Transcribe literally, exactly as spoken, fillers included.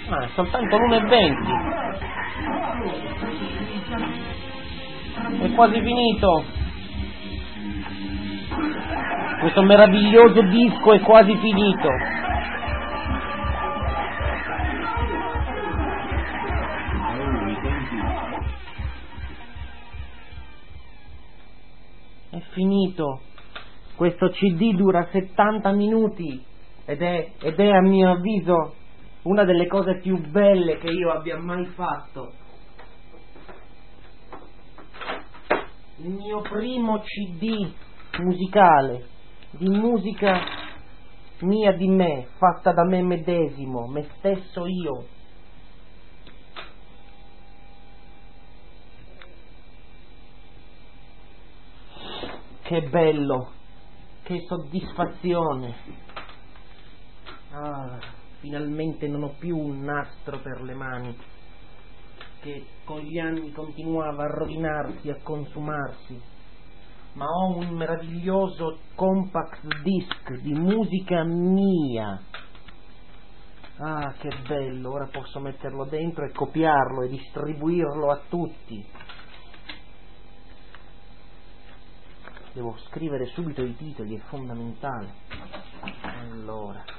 Ah, è soltanto l'una e venti. È quasi finito. Questo meraviglioso disco è quasi finito. È finito. Questo C D dura settanta minuti ed è, ed è a mio avviso una delle cose più belle che io abbia mai fatto. Il mio primo C D musicale, di musica mia di me, fatta da me medesimo, me stesso io. Che bello, che soddisfazione. Ah, finalmente non ho più un nastro per le mani che con gli anni continuava a rovinarsi, a consumarsi, ma ho un meraviglioso compact disc di musica mia. Ah, che bello, ora posso metterlo dentro e copiarlo e distribuirlo a tutti. Devo scrivere subito i titoli, è fondamentale. Allora,